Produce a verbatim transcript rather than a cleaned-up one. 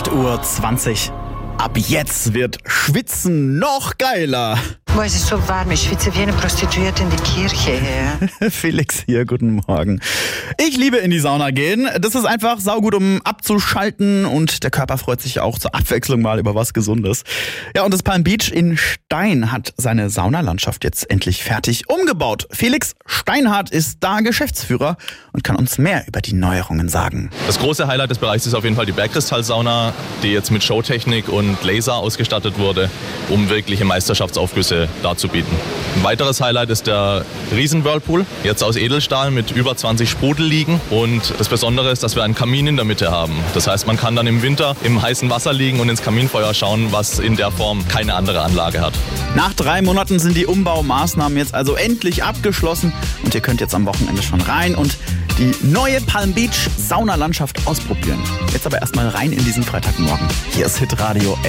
acht Uhr zwanzig. Ab jetzt wird Schwitzen noch geiler. Boah, es ist so warm. Ich schwitze wie eine Prostituierte in die Kirche. Felix hier, guten Morgen. Ich liebe in die Sauna gehen. Das ist einfach saugut, um abzuschalten und der Körper freut sich auch zur Abwechslung mal über was Gesundes. Ja, und das Palm Beach in Stein hat seine Saunalandschaft jetzt endlich fertig umgebaut. Felix Steinhardt ist da Geschäftsführer und kann uns mehr über die Neuerungen sagen. Das große Highlight des Bereichs ist auf jeden Fall die Bergkristallsauna, die jetzt mit Showtechnik und Laser ausgestattet wurde, um wirkliche Meisterschaftsaufgüsse darzubieten. Ein weiteres Highlight ist der Riesen-Whirlpool, jetzt aus Edelstahl mit über zwanzig Sprudelliegen. Und das Besondere ist, dass wir einen Kamin in der Mitte haben. Das heißt, man kann dann im Winter im heißen Wasser liegen und ins Kaminfeuer schauen, was in der Form keine andere Anlage hat. Nach drei Monaten sind die Umbaumaßnahmen jetzt also endlich abgeschlossen und ihr könnt jetzt am Wochenende schon rein und die neue Palm Beach Saunalandschaft ausprobieren. Jetzt aber erstmal rein in diesen Freitagmorgen. Hier ist Hitradio